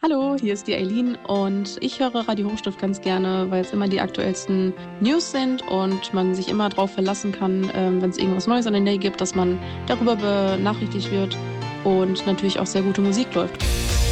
Hallo, hier ist die Eileen und ich höre Radio Hochstift ganz gerne, weil es immer die aktuellsten News sind und man sich immer darauf verlassen kann, wenn es irgendwas Neues an der Nähe gibt, dass man darüber benachrichtigt wird und natürlich auch sehr gute Musik läuft.